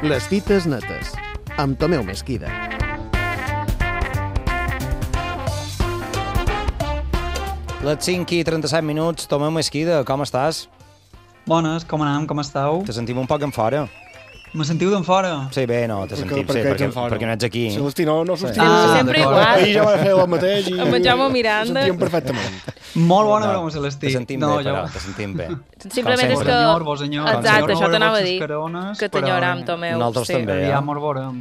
Les fites netes, amb Tomeu Mesquida. Les 5:37, Tomeu Mesquida, com estàs? Bones, com anem, com esteu? Te sentim un poc en fora. Me sentiu d'en fora? Sí, bé, no, te sentim, perquè no ets aquí. Celestí, no substituïm. Sempre igual. Ahir ja va fer el mateix i... Em Jaume Miranda. Sentíem perfectament. Molt bona broma, Celestí. Te sentim bé, però, te sentim bé. Simplement és que... Senyor, exacte, això t'anava a dir. Que t'enyoram, Tomeu. Nosaltres també, aviam ho veurem.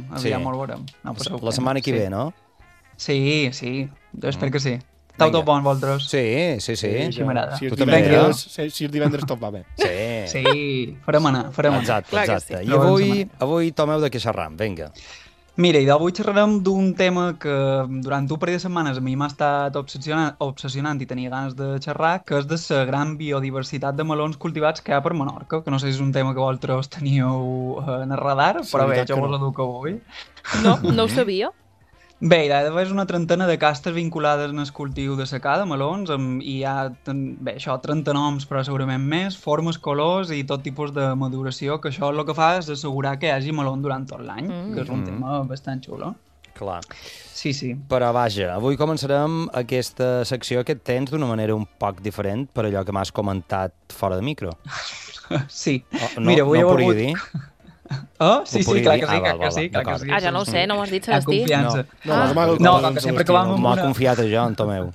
La setmana que ve, no? Sí, jo espero que sí. Esteu tot bons, vosaltres? Sí. Així m'agrada. Si és divendres tot va bé. Sí, farem anar. Exacte. I avui, Tomeu, de què xerram? Vinga. Mira, i d'avui xerrarem d'un tema que durant un parell de setmanes a mi m'ha estat obsessionant i tenia ganes de xerrar, que és de la gran biodiversitat de melons cultivats que hi ha per Menorca, que no sé si és un tema que vosaltres teníeu en el radar, però bé, jo vos educo avui. No ho sabia. Bé, hi ha d'haver una trentena de castes vinculades en el cultiu de secà de melons i hi ha, 30 noms, però segurament més, formes, colors i tot tipus de maduració, que això el que fa és assegurar que hi hagi melon durant tot l'any, que és un tema bastant xulo. Clar. Sí. Però vaja, avui començarem aquesta secció, aquest temps, d'una manera un poc diferent per allò que m'has comentat fora de micro. Sí. Mira, avui no ho podria dir? Oh, sí, clar que sí. Ah, ja no ho sé, no m'ho has dit, Celestí. No, que sempre acabam amb m'ha confiat a jo, en Tomeu.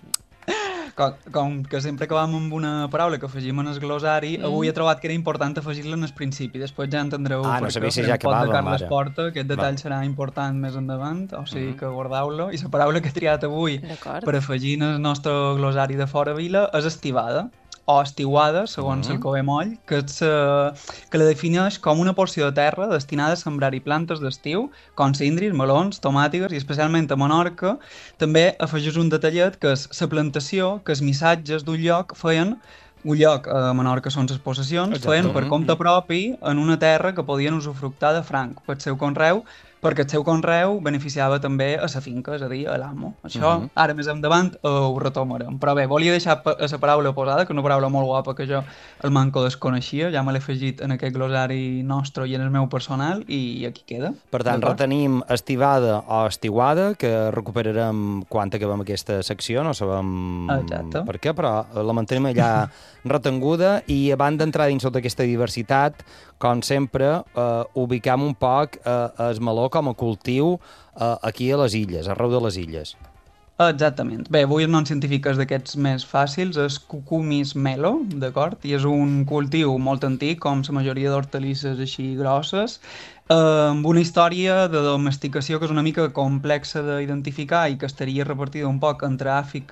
Com que sempre acabam amb una paraula que afegim en el glossari, avui he trobat que era important afegir-la en el principi, després ja entendreu no sabia si ja acabàvem, ara. Aquest detall serà important més endavant, o sigui que guardeu-lo. I la paraula que he triat avui per afegir en el nostre glossari de fora vila és estivada, o estiuada, segons el Cové Moll, que la defineix com una porció de terra destinada a sembrar-hi plantes d'estiu, com cindris, melons, tomàtigues, i especialment a Menorca també afegeix un detallet, que és la plantació que els missatges d'un lloc feien. Un lloc a Menorca són les possessions, feien per compte propi en una terra que podien usufructar de franc pel seu conreu, perquè el seu conreu beneficiava també a la finca, és a dir, a l'amo. Això, ara més endavant, ho retomarem. Però bé, volia deixar la paraula posada, que és una paraula molt guapa que jo el manco desconeixia, ja me l'he afegit en aquest glossari nostre i en el meu personal, i aquí queda. Per tant, retenim estivada o estiuada, que recuperarem quan acabem aquesta secció, no sabem per què, però la mantenim allà retenguda, i abans d'entrar dins tota aquesta diversitat, com sempre, ubicam un poc el meló com a cultiu aquí a les illes, arreu de les illes. Exactament. Bé, avui el nom científic és d'aquests més fàcils, és Cucumis melo, d'acord? I és un cultiu molt antic, com la majoria d'hortalisses així grosses, amb una història de domesticació que és una mica complexa d'identificar i que estaria repartida un poc entre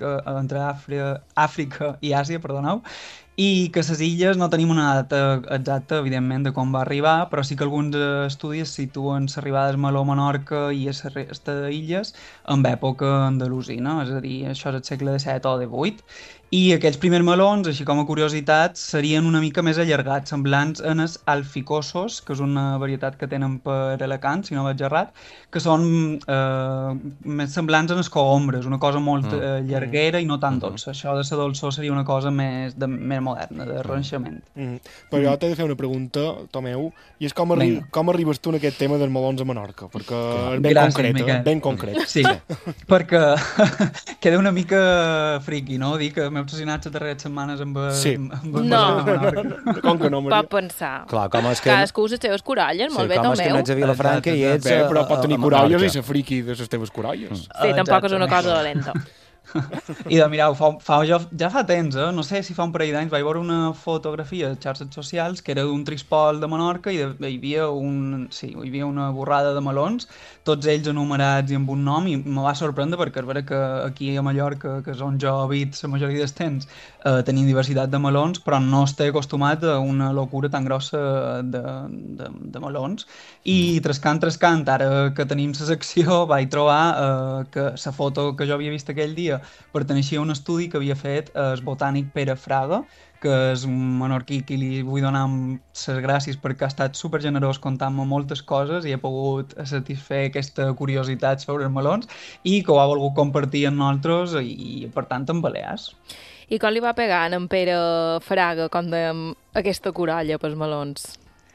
Àfrica i Àsia, perdoneu, i que a les illes no tenim una data exacta, evidentment, de com va arribar, però sí que alguns estudis situen l'arribada del meló a Menorca i a la resta d'illes en època andalusina, és a dir, això és el segle XVII o XVIII, i aquells primers melons, així com a curiositat, serien una mica més allargats, semblants en els alficosos, que és una varietat que tenen per Alacant, si no vaig errat, que són més semblants en els cogombres, una cosa molt llarguera i no tan dolça. Això de la dolçor seria una cosa més moderna, de renxament. Però jo t'he de fer una pregunta, Tomeu, i és com arribes tu en aquest tema dels melons a Menorca? Perquè és ben concret. Sí, perquè queda una mica friqui, no? Dir que m'he obsessionat les darreres setmanes amb com que no, Maria? Pot pensar. Clar, com és que... Cadascú les teves coralles, molt bé, Tomeu. Com és que no ets a Vilafranca i ets a Menorca. Però pot tenir coralles i ser friqui de les teves coralles. Sí, tampoc és una cosa dolenta. I mireu, ja fa temps, no sé si fa un parell d'anys, vaig veure una fotografia de xarxes socials que era d'un trispol de Menorca i hi havia una borrada de melons, tots ells enumerats i amb un nom, i me va sorprendre perquè és vera que aquí a Mallorca, que és on jo habit la majoria dels temps, tenim diversitat de melons, però no estic acostumat a una locura tan grossa de melons. I trescant, ara que tenim la secció, vaig trobar que la foto que jo havia vist aquell dia perteneixia a un estudi que havia fet el botànic Pere Fraga, que és un menorquí que li vull donar les gràcies perquè ha estat supergenerós contant-me moltes coses i he pogut satisfer aquesta curiositat sobre els melons i que ho ha volgut compartir amb nosaltres i per tant amb Balears. I com li va pegar en Pere Fraga quan dèiem aquesta coralla pels melons?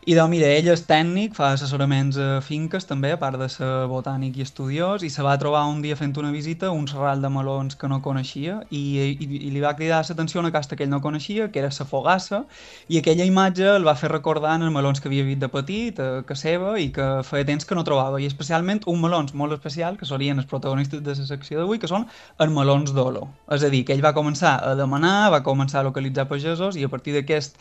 I doncs, mira, ell és tècnic, fa assessoraments a finques també, a part de ser botànic i estudiós, i se va trobar un dia fent una visita un serral de melons que no coneixia i li va cridar l'atenció una casta que ell no coneixia, que era la fogassa, i aquella imatge el va fer recordar en els melons que havia vist de petit, a casa seva, i que feia temps que no trobava, i especialment un melons molt especial, que serien els protagonistes de la secció d'avui, que són els melons d'Olo. És a dir, que ell va començar a demanar, va començar a localitzar pagesos, i a partir d'aquest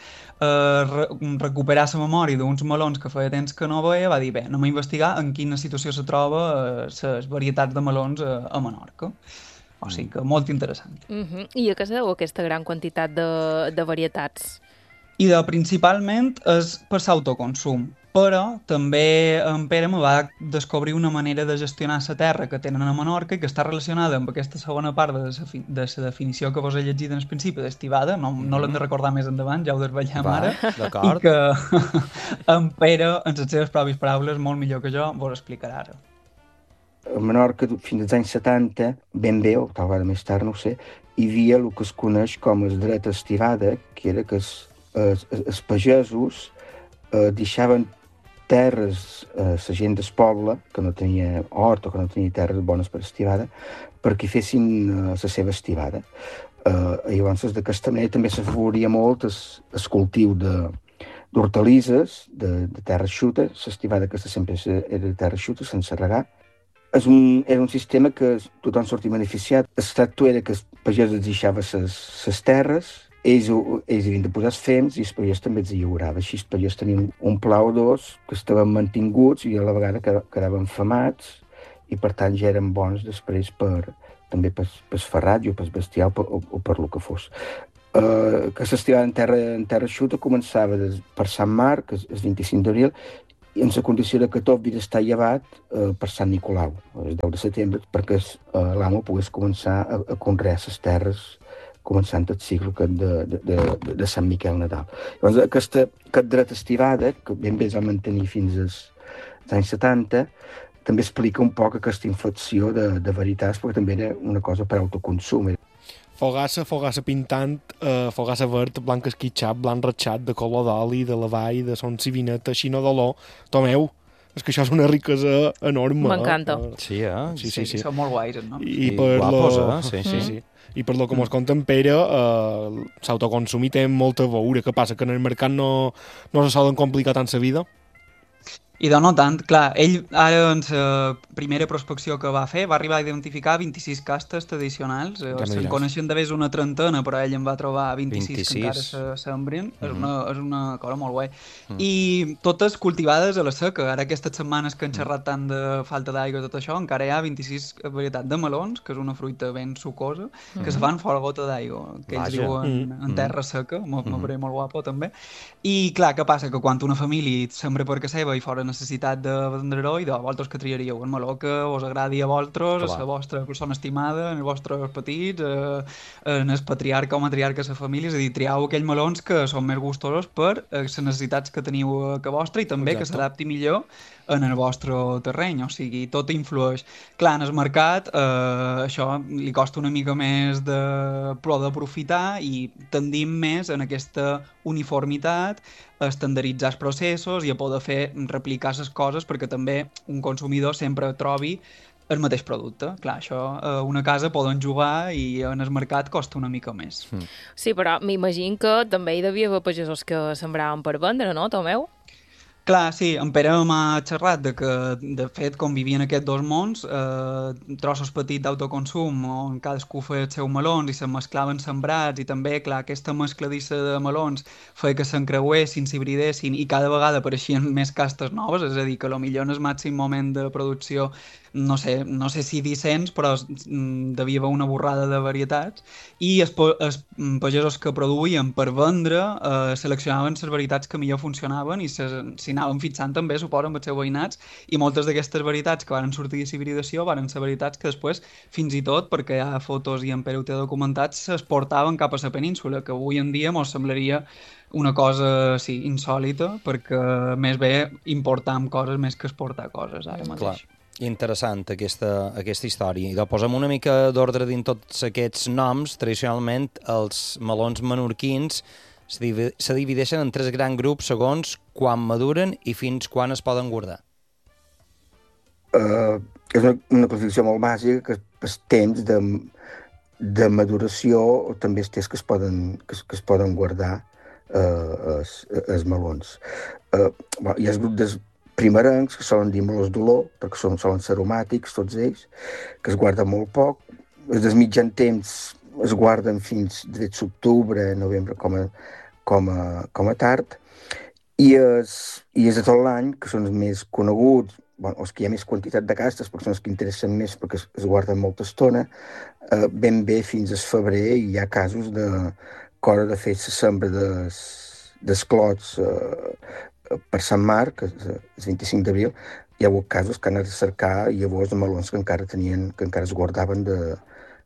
recuperar la memòria d'uns melons que feia temps que no veia, va dir, bé, anem a investigar en quina situació se troba les varietats de melons a Menorca. O sigui que molt interessant. I a què se deu aquesta gran quantitat de varietats? I principalment és per l'autoconsum. Però també en Pere me va descobrir una manera de gestionar la terra que tenen a Menorca i que està relacionada amb aquesta segona part de la definició que vos he llegit en el principi d'estivada, no l'hem de recordar més endavant, ja ho desvetllem ara, i que en Pere, en les seves pròpies paraules, molt millor que jo, vos explicarà ara. A Menorca, fins als anys 70, ben bé, o tal vegada més tard, no ho sé, hi havia el que es coneix com el dret a estivada, que era que els pagesos deixaven terres a la gent del poble, que no tenia hort o que no tenia terres bones per estivada, perquè fessin la seva estivada. Llavors, d'aquesta manera també s'afavoria molt el cultiu d'hortalisses, de terra eixuta, l'estivada aquesta sempre era de terra eixuta, sense regar. Era un sistema que tothom sortia beneficiat. El tracte era que els pagesos deixaven les terres, ells havien de posar els fems i els pagès també els lliurava. Així els pagès tenien un pla o dos que estaven mantinguts i a la vegada quedaven femats i per tant ja eren bons després també pel ferrat o pel bestiar o per lo que fos. Que s'estivava en terra eixuta començava per Sant Marc, el 25 d'abril, i en la condició que tot havia d'estar llevat per Sant Nicolau, el 10 de setembre, perquè l'amo pogués començar a conrear les terres començant el cicle de Sant Miquel Nadal. Llavors, aquest dret estivada, que ben bé es va mantenir fins als anys 70, també explica un poc aquesta inflexió de varietats, perquè també era una cosa per autoconsum. Fogassa pintant, fogassa verd, blanc esquitxat, blanc ratxat, de color d'oli, de la vall, de son civineta, xino d'olor. Tomeu, és que això és una riquesa enorme. M'encanta. Sí. Són molt guais, no? I per guapos, sí. I per lo que mos conta en Pere, l'autoconsum hi té molta veure. Què passa, que en el mercat no se solen complicar tant la vida? I no tant, clar, ell ara en la primera prospecció que va fer va arribar a identificar 26 castes tradicionals, se'n coneixen d'haver una trentena, però ell en va trobar 26 que encara sembren, és una cosa molt guai. I totes cultivades a la seca, ara aquestes setmanes que han xerrat tant de falta d'aigua i tot això, encara hi ha 26 varietats de melons, que és una fruita ben sucosa, que se fan fora gota d'aigua, que ells diuen en terra seca, m'apareix molt guapo també. I clar, què passa? Que quan una família sembra per casa seva i fora necessitat de vendre-ho, i de vosaltres que triaríeu un meló que us agradi a vosaltres, a la vostra persona estimada, en els vostres petits, en el patriarca o matriarca de la família, és a dir, triau aquells melons que són més gustosos per les necessitats que teniu a casa vostra i també que s'adapti millor en el vostre terreny, o sigui, tot influeix. Clar, en el mercat això li costa una mica més d'aprofitar i tendim més en aquesta uniformitat, a estandarditzar els processos i a poder replicar les coses perquè també un consumidor sempre trobi el mateix producte. Clar, això una casa poden jugar i en el mercat costa una mica més. Sí, però m'imagino que també hi devia haver pagesos que sembraven per vendre, no, Tomeu? Clar, sí, en Pere m'ha xerrat que, de fet, convivien aquests dos mons, trossos petits d'autoconsum on cadascú feia els seus melons i se'n mesclaven sembrats i també, clar, aquesta mescladissa de melons feia que s'encreuessin, s'hibridessin i cada vegada apareixien més castes noves, és a dir, que potser en el màxim moment de producció no sé si 10, però devia haver una borrada de varietats i els pagesos que produïen per vendre seleccionaven les varietats que millor funcionaven i s'hi anaven fixant també, suposo, amb els seus veïnats i moltes d'aquestes varietats que van sortir de hibridació van ser varietats que després, fins i tot, perquè hi ha fotos i en Pere ho té documentat, s'exportaven cap a la península, que avui en dia mos semblaria una cosa, sí, insòlita, perquè més bé importam coses més que exportar coses ara mateix. Clar. Interessant aquesta història. I posem una mica d'ordre dins tots aquests noms. Tradicionalment, els melons menorquins Se divideixen en 3 grans grups segons quan maduren i fins quan es poden guardar. És una classificació molt bàsica, que el temps de maduració o també els temps que es poden guardar els melons. Hi ha el grup dels primerencs, que solen dir melons d'olor, perquè solen ser aromàtics, tots ells, que es guarden molt poc. Els del mitjan temps es guarden fins de l'octubre, novembre, com a tard. I els de tot l'any, que són els més coneguts, els que hi ha més quantitat de castes, perquè són els que interessen més perquè es guarden molta estona, ben bé fins al febrer, i hi ha casos que a l'hora de fer la sembra dels clots per Sant Marc, el 25 d'abril, hi ha hagut casos que han anat a cercar llavors de melons que encara es guardaven de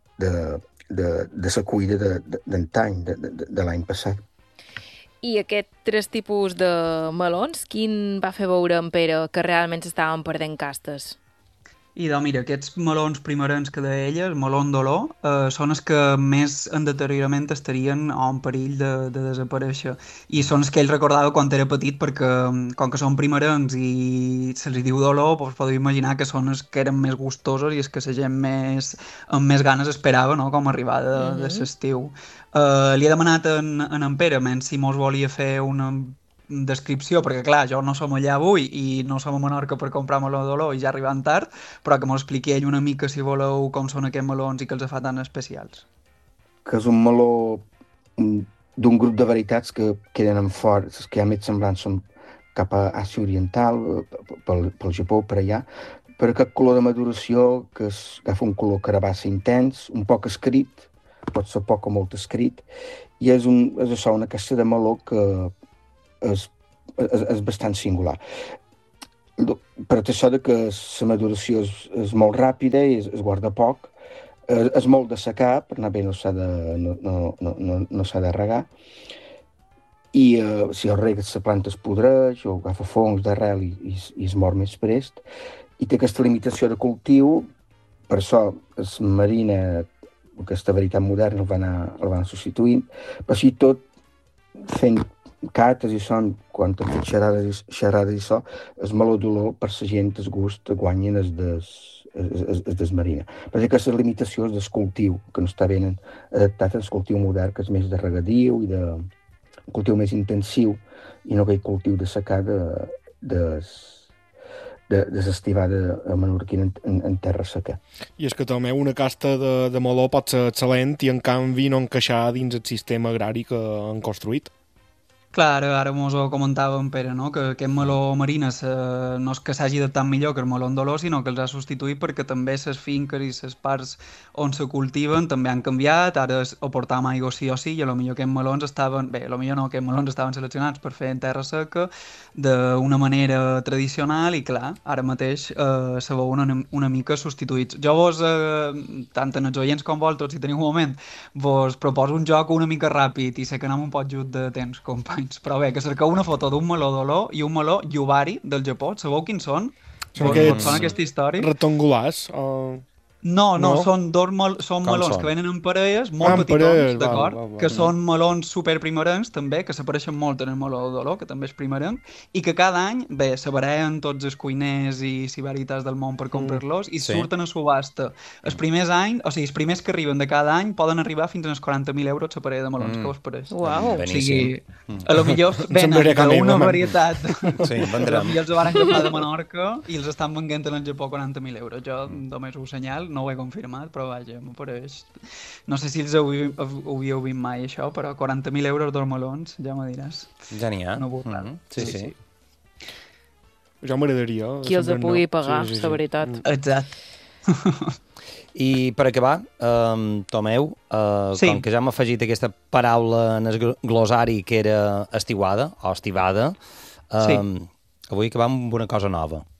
la cuida d'antany, de l'any passat. I aquests 3 tipus de melons, quin va fer veure en Pere que realment s'estaven perdent castes? I doncs mira, aquests melons primerencs que deia ella, el melon d'olor, són els que més en deteriorament estarien o en perill de desaparèixer. I són els que ell recordava quan era petit, perquè com que són primerencs i se'ls diu d'olor, doncs podeu imaginar que són els que eren més gustosos i els que la gent amb més ganes esperava, no?, com arribar de l'estiu. Li he demanat en Pere si mos volia fer una descripció, perquè clar, jo no som allà avui i no som a Menorca per comprar meló d'olor i ja arribant tard, però que m'ho expliqui ell una mica, si voleu, com són aquests melons i que els fa tan especials. Que és un meló d'un grup de varietats que queden en fort, els que hi ha més semblants són cap a Àsia Oriental, pel Japó, per allà, per aquest color de maduració que agafa un color carabassa intens, un poc escrit, pot ser poc o molt escrit, i és això, una caixa de meló que és bastant singular. Per això que la maduració és molt ràpida i es guarda poc, és molt de secar, per anar bé no s'ha de regar, i si el regues la planta es podreix o agafa fongs d'arrel i es mor més prest, i té aquesta limitació de cultiu. Per això es marina, aquesta varietat moderna el va anar substituint, però així tot fent cates i son, quan hem fet xerrades i això, el meló d'olor per la gent, el gust, guanyen es desmarina. Perquè aquesta limitació és del cultiu, que no està ben adaptat al cultiu modern, que és més de regadiu i de cultiu més intensiu, i no aquell cultiu de secà desestivada a menorquina en terra seca. I és que també una casta de meló pot ser excel·lent i en canvi no encaixar dins el sistema agrari que han construït. Clar, ara mos ho comentàvem, Pere, no?, que aquest meló marina no és que s'hagi adaptat millor que el meló d'olor, sinó que els ha substituït perquè també les finques i les parts on se cultiven també han canviat. Ara o portàvem aigua sí o sí, i potser aquests melons estaven... Bé, potser no, aquests melons estaven seleccionats per fer en terra seca d'una manera tradicional i, clar, ara mateix se veuen una mica substituïts. Jo vos, tant en els oients com vosaltres, si teniu un moment, vos proposo un joc una mica ràpid i sé que anem un poc just de temps, companys. Però bé, que cerqueu una foto d'un meló d'olor i un meló Yubari del Japó. Sabeu quins són? Són aquests són aquesta història? Rectangulars? No, són melons que venen en parelles, molt petitons, d'acord? Que són melons superprimerencs, també, que s'apareixen molt en el meló d'olor, que també és primerenc, i que cada any, bé, s'abareen tots els cuiners i sibarites del món per comprar-los i surten a subhasta. Els primers anys, o sigui, els primers que arriben de cada any poden arribar fins als 40.000 euros la parella de melons, que us pareix? Uau! O sigui, a lo millor venen d'una varietat. Sí, vendrem. I els van agafar de Menorca i els estan venent en el Japó 40.000 euros. Jo només ho senyal, no ho he confirmat, però vaja, m'apareix. No sé si els havíeu vist mai, això, però 40.000 euros dos melons, ja me diràs. Ja n'hi ha. No burlada. Sí. Jo m'agradaria. Qui els pugui pagar, la veritat. Exacte. I per acabar, Tomeu, com que ja hem afegit aquesta paraula en el glosari que era estiuada o estivada, avui acabam amb una cosa nova.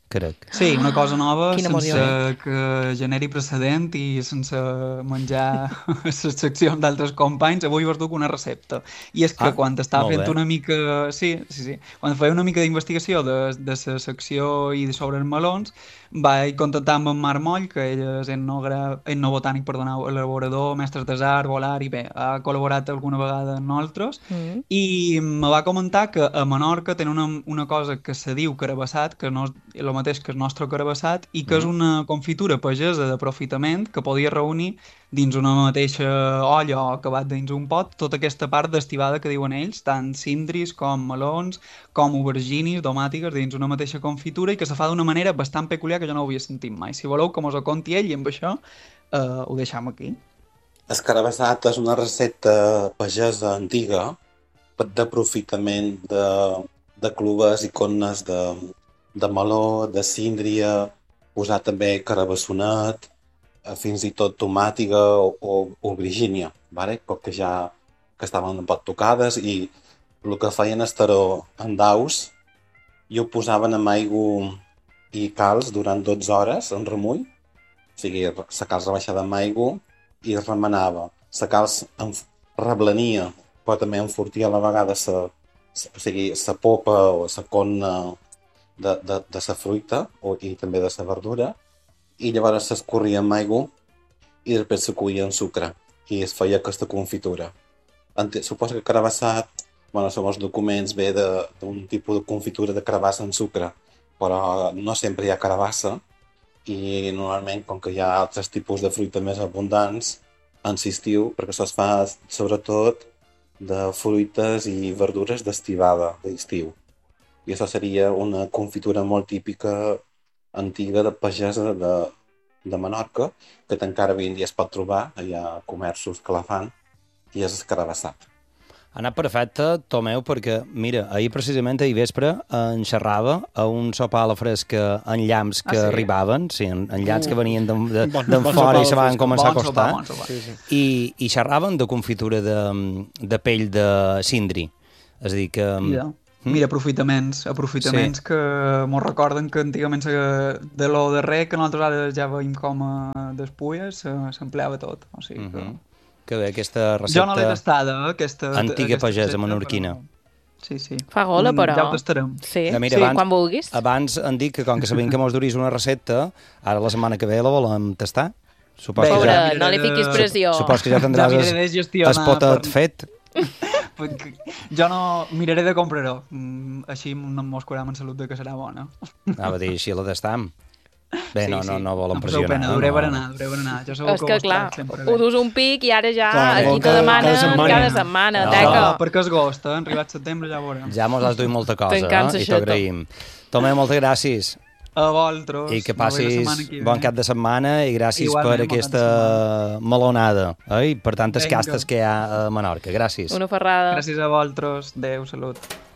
crec. Sí, una cosa nova, Quina sense emoció. que generi precedent i sense menjar les seccions d'altres companys. Avui vos duc una recepta. I és que quan estava fent una mica... Sí. Quan feia una mica d'investigació de la secció i sobre els melons, vaig contactar amb en Marc Moll, que ell és etnobotànic, elaborador, mestre d'art, volar, i bé, ha col·laborat alguna vegada amb nosaltres, i me va comentar que a Menorca tenen una cosa que se diu carabassat, que no és el mateix que el nostre carabassat, i que és una confitura pagesa d'aprofitament que podia reunir dins una mateixa olla o acabat dins un pot tota aquesta part d'estivada que diuen ells, tant cindris com melons, com auberginis, domàtiques, dins una mateixa confitura, i que se fa d'una manera bastant peculiar que jo no ho havia sentit mai. Si voleu que mos ho conti ell, i amb això ho deixam aquí. El carabassat és una recepta pagesa antiga d'aprofitament de clovers i connes de meló, de síndria, posar també carabassonet, fins i tot tomàtiga o aubergínia, vale? Que estaven un poc tocades, i el que feien estaró en daus i ho posaven amb aigua i calç durant 12 hores en remull, o sigui, la calç rebaixada amb aigua i es remenava. La calç reblenia, però també enfortia a la vegada la popa o la conna de la fruita i també de la verdura, i llavors s'escorria amb aigua i després se cuia en sucre i es feia aquesta confitura. Suposo que carabassat, segons els documents, ve d'un tipus de confitura de carabassa en sucre, però no sempre hi ha carabassa, i normalment, com que hi ha altres tipus de fruita més abundants en l'estiu, perquè això es fa sobretot de fruites i verdures d'estivada, d'estiu. I això seria una confitura molt típica, antiga, de pagesa de Menorca, que encara avui en dia es pot trobar, hi ha comerços que la fan, i és el carabassat. Ha anat perfecte, Tomeu, perquè, mira, ahir precisament ahir vespre en xerrava a un sopar a la fresca en llamps que arribaven, sí, en llamps que venien d'en fora i se van començar a acostar, i xerraven de confitura de pell de cindri. És a dir que... Mira, aprofitaments que mos recorden que antigament de lo darrer que nosaltres ara ja veiem com a despulles s'empleava tot, o sigui que... Que bé, aquesta recepta... Jo no l'he tastada, aquesta... Antiga pagesa menorquina. Sí. Fa gola, però... Ja ho tastarem. Sí, mira, quan vulguis. Abans em dic que com que sabem que mos duris una recepta, ara la setmana que ve la volem tastar. Pobre, no li fiquis pressió. Supos que ja tindràs el potet fet. Jo no miraré de comprar-ho. Així no mos curem en salut de que serà bona. Anava a dir, així la tastam. Bé, no volen pressionar. Pena, duré berenar. Jo segur és que, clar, ho dus un pic i ara ja aquí te demanen cada setmana, teca. Perquè és gost, en arribat setembre ja veurem. Ja mos has duit molta cosa, i t'ho agraïm. Tomeu, moltes gràcies. A vosaltres. I que passis bon cap de setmana i gràcies per aquesta melonada i per tantes castes que hi ha a Menorca. Gràcies. Una ferrada. Gràcies a vosaltres. Adéu, salut.